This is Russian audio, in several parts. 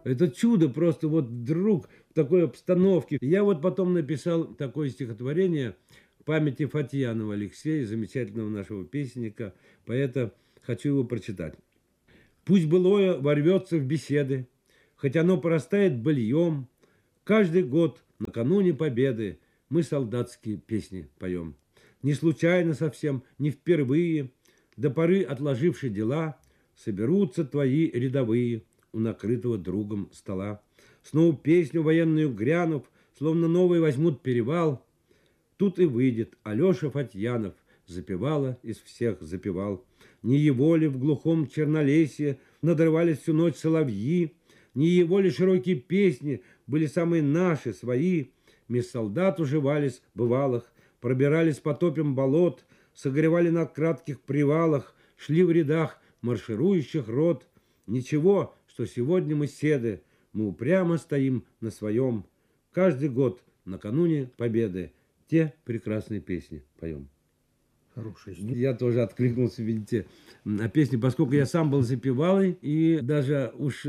Это чудо просто вот вдруг в такой обстановке. Я вот потом написал такое стихотворение в памяти Фатьянова Алексея, замечательного нашего песенника, поэта. Хочу его прочитать. Пусть былое ворвется в беседы, хоть оно порастает быльем. Каждый год накануне победы мы солдатские песни поем. Не случайно совсем, не впервые, до поры отложивши дела, соберутся твои рядовые у накрытого другом стола. Снова песню военную грянув, словно новый возьмут перевал. Тут и выйдет Алеша Фатьянов, запевала из всех запевал. Не его ли в глухом чернолесье надрывались всю ночь соловьи, не его ли широкие песни были самые наши, свои. Меж солдат уживались бывалых, пробирались по топям болот, согревали на кратких привалах, шли в рядах марширующих рот. Ничего, что сегодня мы седы, мы упрямо стоим на своем. Каждый год накануне победы те прекрасные песни поем. Хороший. Я тоже откликнулся, видите, на песни, поскольку я сам был запевалой, и даже уж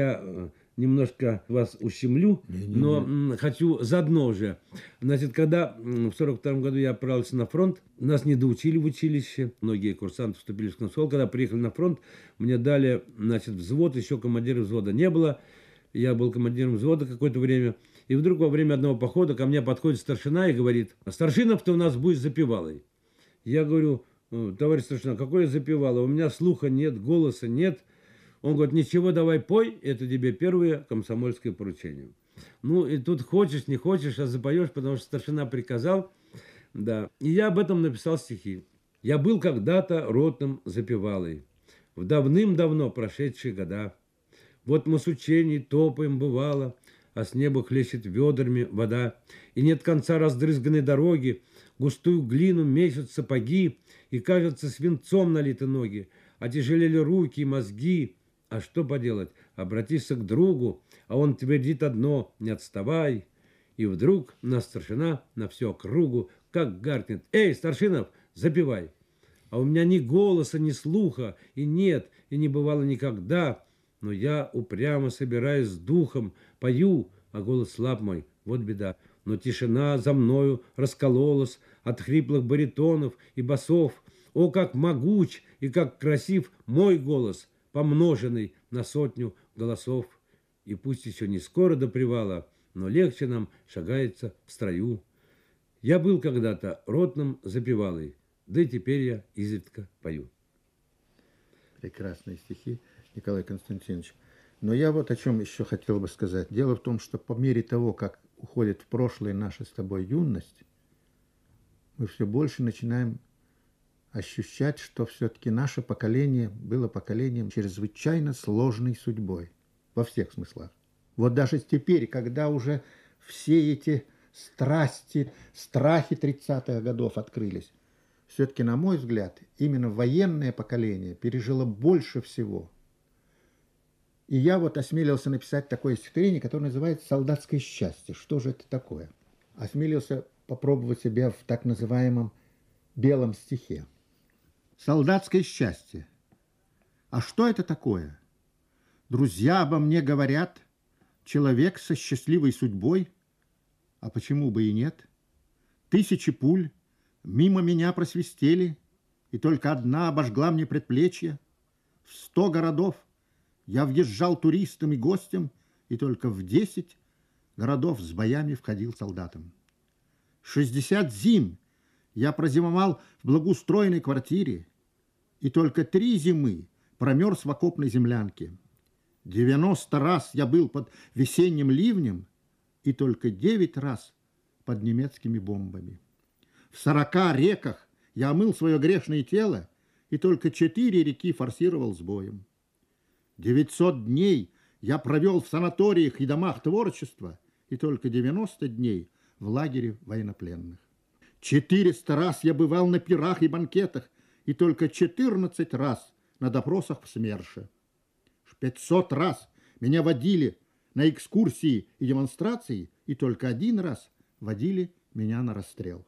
я немножко вас ущемлю, но хочу заодно уже. Значит, когда в 42-м году я отправился на фронт, нас не доучили в училище, многие курсанты вступили в консол. Когда приехали на фронт, мне дали, значит, взвод, еще командира взвода не было. Я был командиром взвода какое-то время. И вдруг во время одного похода ко мне подходит старшина и говорит: «Старшинов, ты у нас будешь запевалой». Я говорю: «Товарищ старшина, какой я запевала? У меня слуха нет, голоса нет». Он говорит: «Ничего, давай пой, это тебе первое комсомольское поручение». Ну, и тут хочешь, не хочешь, а запоешь, потому что старшина приказал. Да. И я об этом написал стихи. «Я был когда-то ротным запевалой, в давным-давно прошедшие года. Вот мы с учений топаем, бывало, а с неба хлещет ведрами вода, и нет конца раздрызганной дороги, густую глину месят сапоги, и, кажется, свинцом налиты ноги, отяжелели руки и мозги. А что поделать? Обратишься к другу, а он твердит одно: не отставай». И вдруг на старшина на всю округу как гаркнет: «Эй, Старшинов, запевай!» А у меня ни голоса, ни слуха, и нет, и не бывало никогда. Но я упрямо собираюсь с духом, пою, а голос слаб мой, вот беда. Но тишина за мною раскололась от хриплых баритонов и басов. О, как могуч и как красив мой голос, помноженный на сотню голосов. И пусть еще не скоро до привала, но легче нам шагается в строю. Я был когда-то ротным запевалой, да и теперь я изредка пою. Прекрасные стихи, Николай Константинович. Но я вот о чем еще хотел бы сказать. Дело в том, что по мере того, как уходит в прошлое наша с тобой юность, мы все больше начинаем ощущать, что все-таки наше поколение было поколением чрезвычайно сложной судьбой. Во всех смыслах. Вот даже теперь, когда уже все эти страсти, страхи 30-х годов открылись, все-таки, на мой взгляд, именно военное поколение пережило больше всего. И я вот осмелился написать такое стихотворение, которое называется «Солдатское счастье». Что же это такое? Осмелился попробовать себя в так называемом белом стихе. Солдатское счастье. А что это такое? Друзья обо мне говорят: человек со счастливой судьбой. А почему бы и нет? Тысячи пуль мимо меня просвистели, и только одна обожгла мне предплечье. В 100 городов я въезжал туристом и гостем, и только в 10 городов с боями входил солдатом. 60 зим я прозимовал в благоустроенной квартире, и только 3 зимы промерз в окопной землянке. 90 раз я был под весенним ливнем, и только 9 раз под немецкими бомбами. В 40 реках я омыл свое грешное тело, и только 4 реки форсировал с боем. 900 дней я провел в санаториях и домах творчества, и только 90 дней в лагере военнопленных. 400 раз я бывал на пирах и банкетах, и только 14 раз на допросах в СМЕРШе. 500 раз меня водили на экскурсии и демонстрации, и только 1 раз водили меня на расстрел.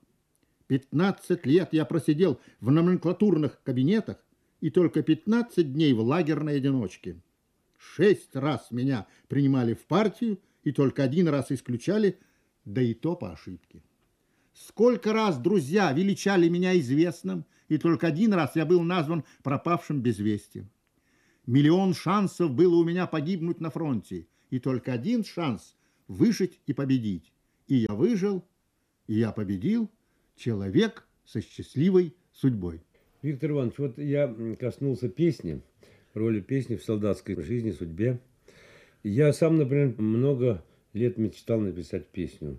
15 лет я просидел в номенклатурных кабинетах, и только 15 дней в лагерной одиночке. 6 раз меня принимали в партию и только 1 раз исключали, да и то по ошибке. Сколько раз друзья величали меня известным, и только 1 раз я был назван пропавшим без вести. Миллион шансов было у меня погибнуть на фронте, и только 1 шанс выжить и победить. И я выжил, и я победил, человек со счастливой судьбой. Виктор Иванович, вот я коснулся песни, роли песни в солдатской жизни, судьбе. Я сам, например, много лет мечтал написать песню.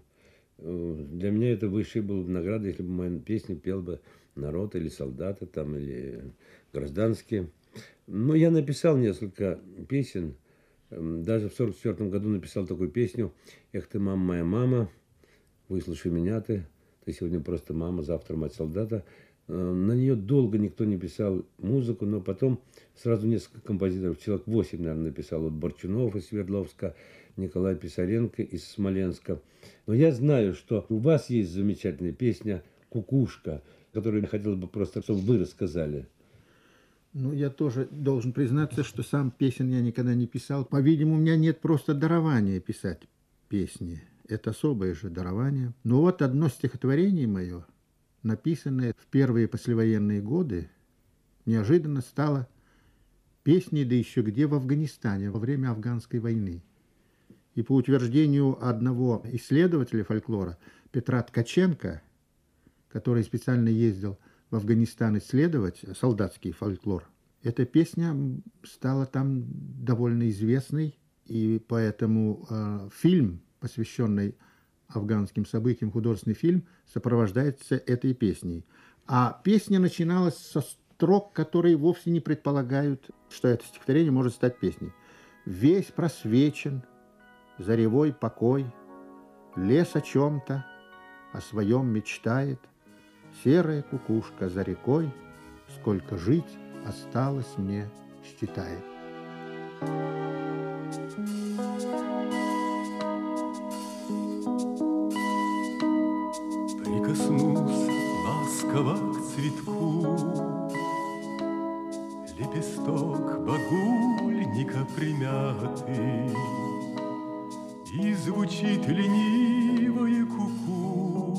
Для меня это высшей была бы награда, если бы мою песню пел бы народ или солдаты, там, или гражданские. Но я написал несколько песен. Даже в 1944 году написал такую песню «Эх ты, мама, моя мама, выслушай меня ты сегодня просто мама, завтра мать солдата». На нее долго никто не писал музыку, но потом сразу несколько композиторов, человек 8, наверное, написал. Вот Борчунов из Свердловска, Николай Писаренко из Смоленска. Но я знаю, что у вас есть замечательная песня «Кукушка», которую я хотел бы просто, чтобы вы рассказали. Ну, я тоже должен признаться, что сам песен я никогда не писал. По-видимому, у меня нет просто дарования писать песни. Это особое же дарование. Но вот одно стихотворение мое, написанное в первые послевоенные годы, неожиданно стало песней, да еще где, в Афганистане, во время афганской войны. И по утверждению одного исследователя фольклора, Петра Ткаченко, который специально ездил в Афганистан исследовать солдатский фольклор, эта песня стала там довольно известной, и поэтому фильм, посвященный афганским событиям, художественный фильм, сопровождается этой песней. А песня начиналась со строк, которые вовсе не предполагают, что это стихотворение может стать песней. «Весь просвечен, заревой покой, лес о чем-то, о своем мечтает, серая кукушка за рекой, сколько жить осталось мне, считает». Прикоснулся ласково к цветку, лепесток багульника примятый, и звучит ленивое ку-ку.